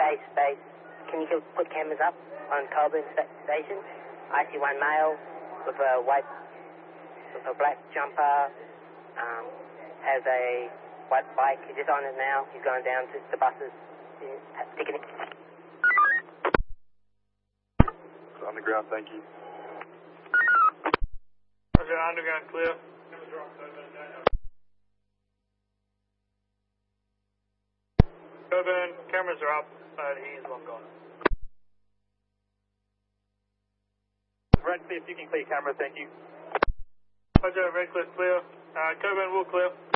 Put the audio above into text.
Base. Can you put cameras up on Coburn Station? I see one male with a black jumper, has a white bike. He's just on it now. He's going down to the buses. Ticketing. Underground, thank you. Okay, underground clear. Coburn, cameras are up, but he's long gone. Redcliffe, you can clear camera, thank you. Roger, Redcliffe clear. Coburn will clear.